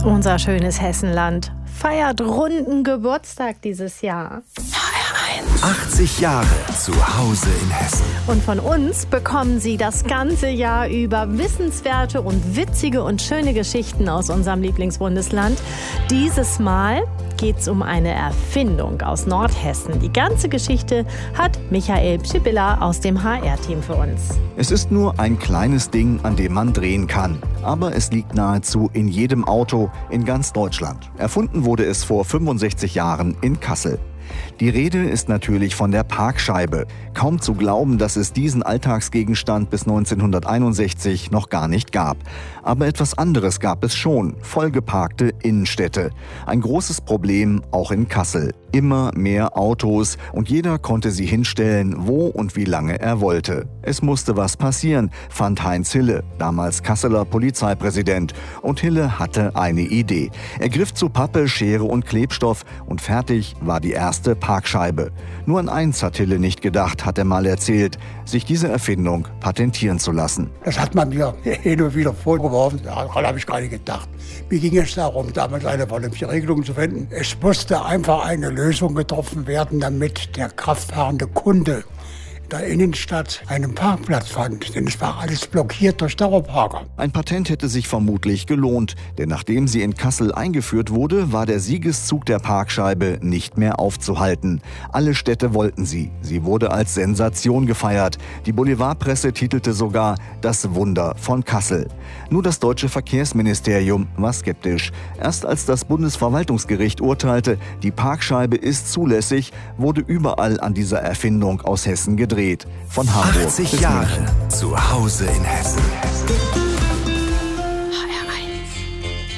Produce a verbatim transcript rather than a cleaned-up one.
Unser schönes Hessenland feiert runden Geburtstag dieses Jahr. achtzig Jahre zu Hause in Hessen. Und von uns bekommen Sie das ganze Jahr über wissenswerte und witzige und schöne Geschichten aus unserem Lieblingsbundesland. Dieses Mal geht's um eine Erfindung aus Nordhessen. Die ganze Geschichte hat Michael Pschibilla aus dem H R-Team für uns. Es ist nur ein kleines Ding, an dem man drehen kann. Aber es liegt nahezu in jedem Auto in ganz Deutschland. Erfunden wurde es vor fünfundsechzig Jahren in Kassel. Die Rede ist natürlich von der Parkscheibe. Kaum zu glauben, dass es diesen Alltagsgegenstand bis neunzehnhunderteinundsechzig noch gar nicht gab. Aber etwas anderes gab es schon: vollgeparkte Innenstädte. Ein großes Problem auch in Kassel. Immer mehr Autos und jeder konnte sie hinstellen, wo und wie lange er wollte. Es musste was passieren, fand Heinz Hille, damals Kasseler Polizeipräsident. Und Hille hatte eine Idee. Er griff zu Pappe, Schere und Klebstoff und fertig war die erste Parkscheibe. Nur an eins hat Hille nicht gedacht, hat er mal erzählt: sich diese Erfindung patentieren zu lassen. Das hat man mir hin und wieder vorgeworfen. Daran habe ich gar nicht gedacht. Mir ging es darum, damals eine vernünftige Regelung zu finden. Es musste einfach eine Lösung getroffen werden, damit der kraftfahrende Kunde in der Innenstadt einen Parkplatz fand, denn es war alles blockiert durch Dauerparker. Ein Patent hätte sich vermutlich gelohnt, denn nachdem sie in Kassel eingeführt wurde, war der Siegeszug der Parkscheibe nicht mehr aufzuhalten. Alle Städte wollten sie. Sie wurde als Sensation gefeiert. Die Boulevardpresse titelte sogar „Das Wunder von Kassel". Nur das deutsche Verkehrsministerium war skeptisch. Erst als das Bundesverwaltungsgericht urteilte, die Parkscheibe ist zulässig, wurde überall an dieser Erfindung aus Hessen gedreht. Von Hamburg achtzig bis Jahre München. zu Hause in Hessen.